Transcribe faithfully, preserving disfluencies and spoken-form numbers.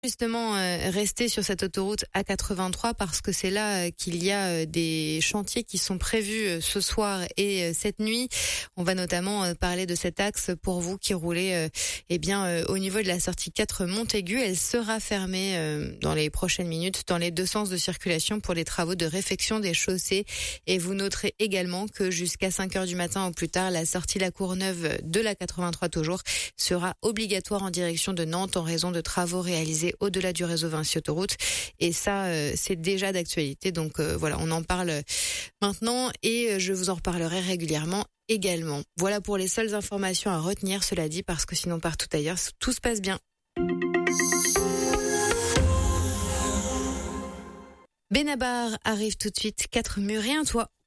Justement, euh, rester sur cette autoroute A quatre-vingt-trois parce que c'est là euh, qu'il y a euh, des chantiers qui sont prévus euh, ce soir et euh, cette nuit. On va notamment euh, parler de cet axe pour vous qui roulez euh, eh bien euh, au niveau de la sortie quatre Montaigu. Elle sera fermée euh, dans les prochaines minutes dans les deux sens de circulation pour les travaux de réfection des chaussées. Et vous noterez également que jusqu'à cinq heures du matin ou plus tard, la sortie La Courneuve de la quatre-vingt-trois toujours sera obligatoire en direction de Nantes en raison de travaux réalisés au-delà du réseau Vinci Autoroute. Et ça, euh, c'est déjà d'actualité. Donc euh, voilà, on en parle maintenant et je vous en reparlerai régulièrement également. Voilà pour les seules informations à retenir, cela dit, parce que sinon partout ailleurs, tout se passe bien. Benabar arrive tout de suite. Quatre murs et un toit.